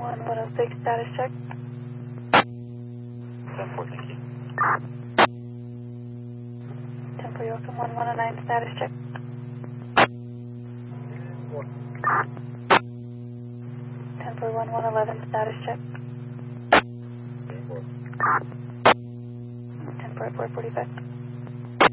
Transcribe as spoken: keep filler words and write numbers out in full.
one one oh six, status check. ten four, thank you. ten four, York one one oh nine, status check. ten four, one one eleven, status check. ten four, four forty-five.